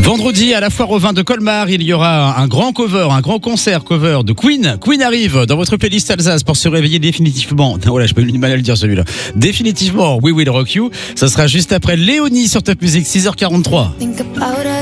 Vendredi, à la foire au vin de Colmar, il y aura un grand concert cover de Queen. Queen arrive dans votre playlist Alsace pour se réveiller définitivement. Voilà, j'ai pas eu du mal à le dire celui-là. Définitivement, We Will Rock You. Ça sera juste après Léonie sur Top Music, 6h43.